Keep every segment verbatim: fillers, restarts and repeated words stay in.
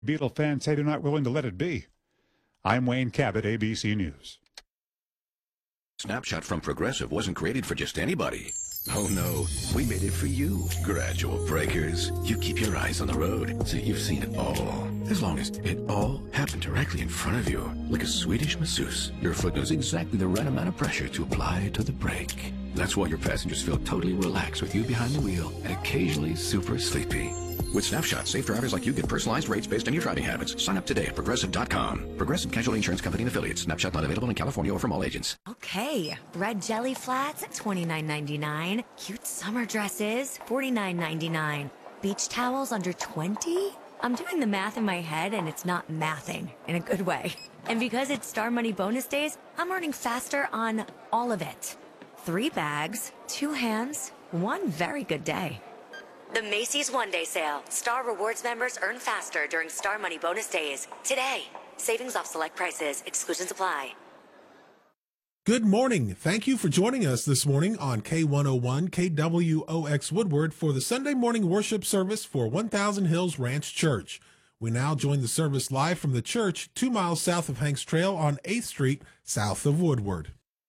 Beatle fans say they're not willing to let it be. I'm Wayne Cabot, A B C News. Snapshot from Progressive wasn't created for just anybody. Oh no, we made it for you. Gradual breakers. You keep your eyes on the road, so you've seen it all. As long as it all happened directly in front of you, like a Swedish masseuse, your foot knows exactly the right amount of pressure to apply to the brake. That's why your passengers feel totally relaxed with you behind the wheel and occasionally super sleepy. With Snapshot, safe drivers like you get personalized rates based on your driving habits. Sign up today at Progressive dot com. Progressive Casualty Insurance Company and Affiliates. Snapshot not available in California or from all agents. Okay, red jelly flats at twenty-nine ninety-nine. Cute summer dresses, forty-nine ninety-nine. Beach towels under twenty? I'm doing the math in my head and it's not mathing in a good way. And because it's Star Money bonus days, I'm earning faster on all of it. Three bags, two hands, one very good day. The Macy's One Day Sale. Star Rewards members earn faster during Star Money bonus days. Today. Savings off select prices. Exclusions apply. Good morning. Thank you for joining us this morning on K one oh one K W O X Woodward for the Sunday morning worship service for one thousand Hills Ranch Church. We now join the service live from the church two miles south of Hanks Trail on eighth Street, south of Woodward.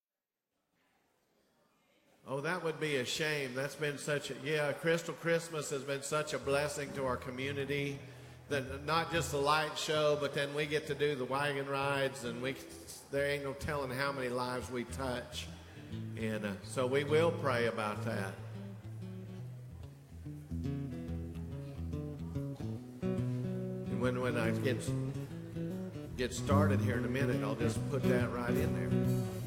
Oh, that would be a shame. That's been such a, yeah, Crystal Christmas has been such a blessing to our community. That not just the light show, but then we get to do the wagon rides, and we there ain't no telling how many lives we touch. And uh, so we will pray about that. And when, when I get, get started here in a minute, I'll just put that right in there.